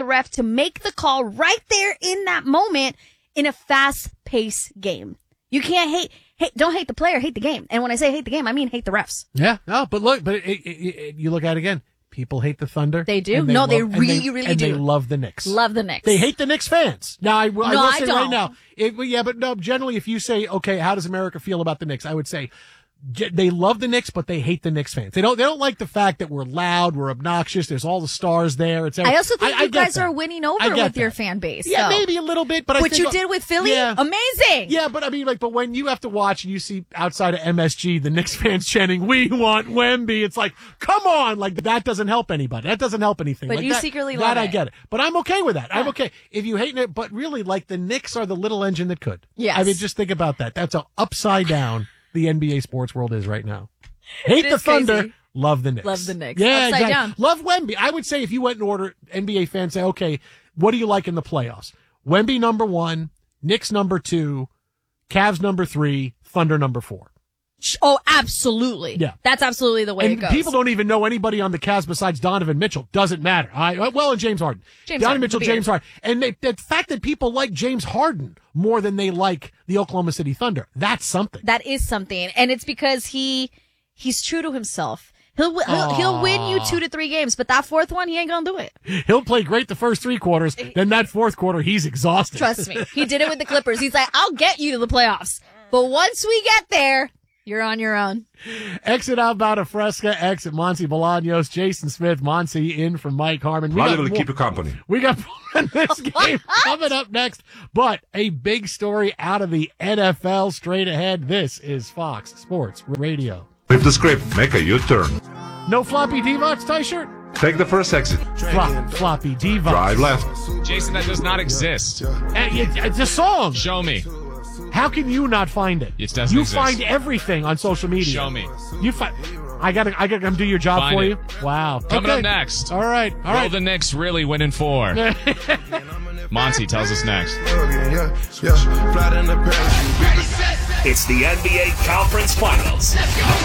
ref to make the call right there in that moment in a fast-paced game. You can't don't hate the player, hate the game. And when I say hate the game, I mean hate the refs. Yeah, no, but you look at it again. People hate the Thunder. They do. They really do. And they love the Knicks. Love the Knicks. They hate the Knicks fans. Now, I will say don't. right now, but no, generally, if you say, okay, how does America feel about the Knicks? I would say they love the Knicks, but they hate the Knicks fans. They don't like the fact that we're loud, we're obnoxious, there's all the stars there. I also think you guys are winning over with your fan base. Yeah, maybe a little bit, but what you did with Philly, amazing. Yeah, but I mean, but when you have to watch and you see outside of MSG the Knicks fans chanting, "We want Wemby," it's like, come on, that doesn't help anybody. That doesn't help anything. But you secretly love it. I get it. But I'm okay with that. Yeah. I'm okay if you hate it. But really, the Knicks are the little engine that could. Yes. I mean, just think about that. That's upside down. The NBA sports world is right now. Hate the Thunder, crazy. Love the Knicks. Love the Knicks. Yeah, upside down. Love Wemby. I would say if you went in order, NBA fans say, okay, what do you like in the playoffs? Wemby number 1, Knicks number 2, Cavs number 3, Thunder number 4. Oh, absolutely. Yeah. That's absolutely the way it goes. People don't even know anybody on the Cavs besides Donovan Mitchell. Doesn't matter. And James Harden. Donovan Mitchell, James Harden. And the fact that people like James Harden more than they like the Oklahoma City Thunder, that's something. That is something. And it's because he's true to himself. He'll win you 2 to 3 games, but that fourth one, he ain't gonna do it. He'll play great the first 3 quarters. Then that fourth quarter, he's exhausted. Trust me. He did it with the Clippers. He's like, I'll get you to the playoffs. But once we get there, you're on your own. Exit Outbound of Fresca, exit Monty Bolaños, Jason Smith, Monty in from Mike Harmon. Probably keep you company. We got this game coming up next, but a big story out of the NFL straight ahead. This is Fox Sports Radio. Flip the script, make a U-turn. No floppy Divox tie shirt? Take the first exit. Floppy Divox. Drive left. Jason, that does not exist. It's a song. Show me. How can you not find it? It doesn't exist. You find everything on social media. Show me. I gotta come do your job for you. Wow. Coming up next. All right. Will the Knicks really win in 4? Monty tells us next. It's the NBA Conference Finals.